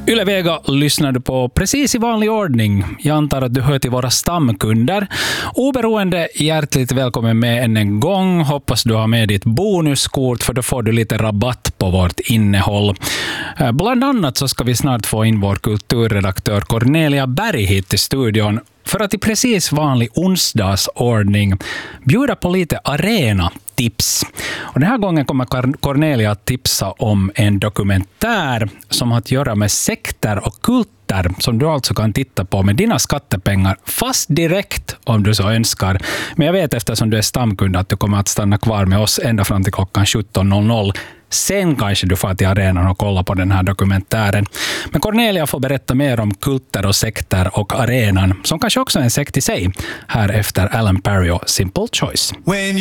Yle Vega lyssnar du på precis i vanlig ordning. Jag antar att du hör till våra stamkunder. Oberoende, hjärtligt välkommen med än en gång. Hoppas du har med ditt bonuskort för då får du lite rabatt på vårt innehåll. Bland annat så ska vi snart få in vår kulturredaktör Cornelia Berg hit till studion för att i precis vanlig onsdagsordning bjuda på lite arena-tips. Och den här gången kommer Cornelia att tipsa om en dokumentär som har att göra med sekter och kulter som du alltså kan titta på med dina skattepengar fast direkt om du så önskar. Men jag vet eftersom du är stamkund att du kommer att stanna kvar med oss ända fram till klockan 17.00. Sen kanske du får till arenan och kolla på den här dokumentären. Men Cornelia får berätta mer om kulter och sekter och arenan, som kanske också är en sekt i sig, här efter Alan Parry och Simple Choice.